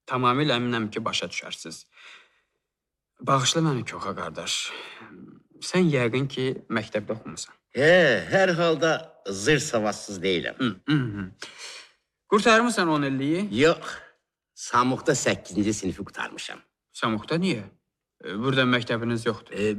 Tamamilə əminəm ki, başa düşərsiniz. Bağışla məni Koxa qardaş. Sən yəqin ki, məktəbdə oxumusan. Hər halda zır savadsız deyiləm. Qurtarmısan 10 illiyi? Yox, Samuqda 8-ci sinifi qurtarmışam. Samuqda niyə? Burada məktəbiniz yoxdur.